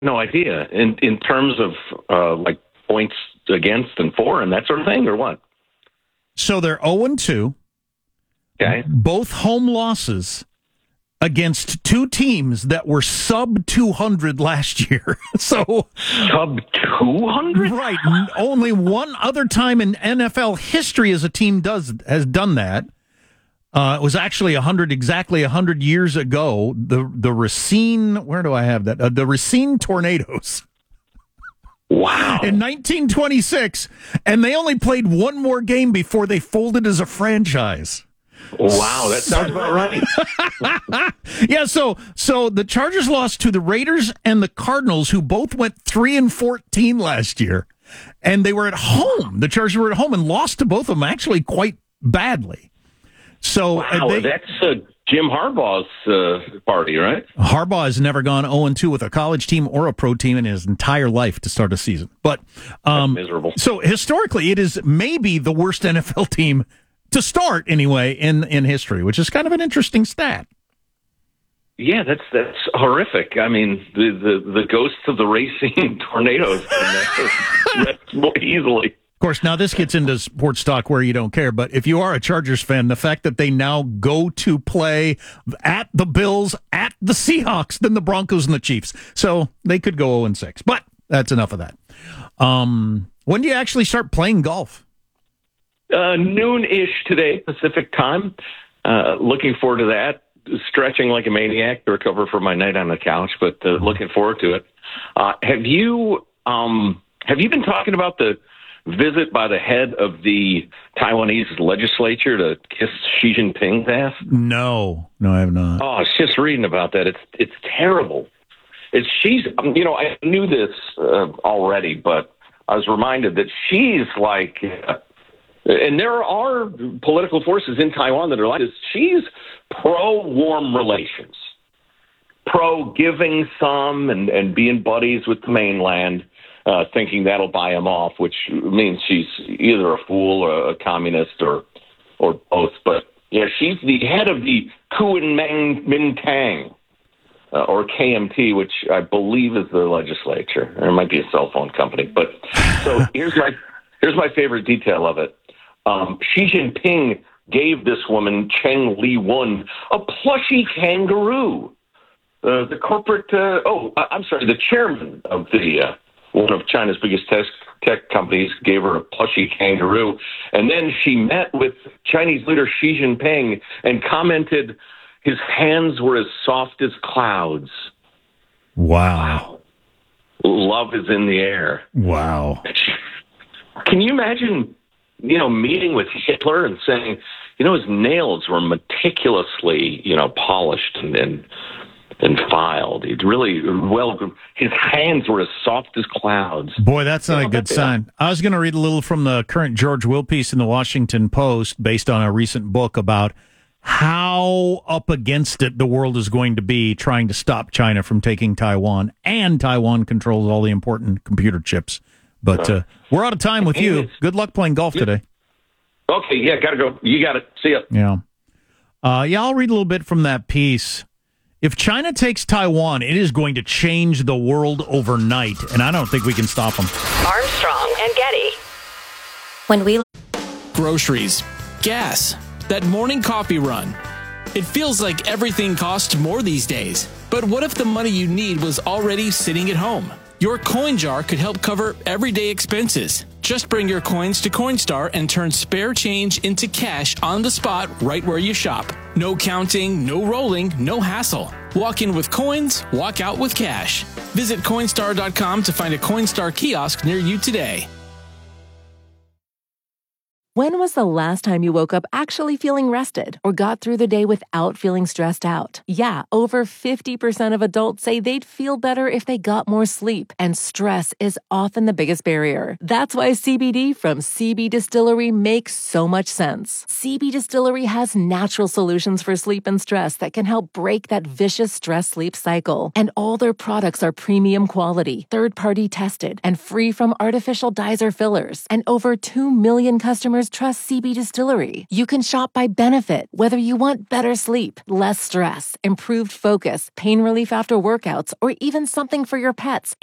no idea. In terms of like points against and for and that sort of thing, or what? So they're 0-2. Okay. Both home losses against two teams that were sub 200 last year. So sub 200? Right. Only one other time in NFL history as a team has done that. It was actually exactly 100 years ago. The Racine, where do I have that? The Racine Tornadoes. Wow. In 1926, and they only played one more game before they folded as a franchise. Wow, that sounds about right. Yeah, so the Chargers lost to the Raiders and the Cardinals, who both went 3-14 last year, and they were at home. The Chargers were at home and lost to both of them actually quite badly. So wow, that's Jim Harbaugh's party, right? Harbaugh has never gone 0-2 with a college team or a pro team in his entire life to start a season. But that's miserable. So historically, it is maybe the worst NFL team to start anyway in history, which is kind of an interesting stat. Yeah, that's horrific. I mean, the ghosts of the Racing Tornadoes rest more easily. Of course, now this gets into sports talk where you don't care, but if you are a Chargers fan, the fact that they now go to play at the Bills, at the Seahawks, then the Broncos and the Chiefs. So they could go 0-6, but that's enough of that. When do you actually start playing golf? Noon-ish today, Pacific time. Looking forward to that. Stretching like a maniac to recover from my night on the couch, but looking forward to it. Have you been talking about the visit by the head of the Taiwanese legislature to kiss Xi Jinping's ass? No, I have not. Oh, I was just reading about that. It's terrible. I knew this already, but I was reminded that she's like, and there are political forces in Taiwan that are like this. She's pro-warm relations, pro-giving some and being buddies with the mainland. Thinking that'll buy him off, which means she's either a fool or a communist or both. But yeah, she's the head of the Kuomintang or KMT, which I believe is the legislature. There might be a cell phone company, but so here's my favorite detail of it. Xi Jinping gave this woman Cheng Li-won a plushy kangaroo. The chairman of the one of China's biggest tech companies gave her a plushy kangaroo. And then she met with Chinese leader Xi Jinping and commented his hands were as soft as clouds. Wow. Love is in the air. Wow. Can you imagine, meeting with Hitler and saying, his nails were meticulously, polished and filed. He'd really his hands were as soft as clouds. Boy, that's not a good sign. I was going to read a little from the current George Will piece in the Washington Post based on a recent book about how up against it the world is going to be trying to stop China from taking Taiwan, and Taiwan controls all the important computer chips. But we're out of time with you. Good luck playing golf today. Okay, yeah, gotta go. You got it. See ya. Yeah. I'll read a little bit from that piece. If China takes Taiwan, it is going to change the world overnight, and I don't think we can stop them. Armstrong and Getty. When we groceries, gas, that morning coffee run. It feels like everything costs more these days. But what if the money you need was already sitting at home? Your coin jar could help cover everyday expenses. Just bring your coins to Coinstar and turn spare change into cash on the spot right where you shop. No counting, no rolling, no hassle. Walk in with coins, walk out with cash. Visit Coinstar.com to find a Coinstar kiosk near you today. When was the last time you woke up actually feeling rested or got through the day without feeling stressed out? Yeah, over 50% of adults say they'd feel better if they got more sleep, and stress is often the biggest barrier. That's why CBD from CB Distillery makes so much sense. CB Distillery has natural solutions for sleep and stress that can help break that vicious stress-sleep cycle. And all their products are premium quality, third-party tested, and free from artificial dyes or fillers. And over 2 million customers customers trust CB Distillery. You can shop by benefit, whether you want better sleep, less stress, improved focus, pain relief after workouts, or even something for your pets.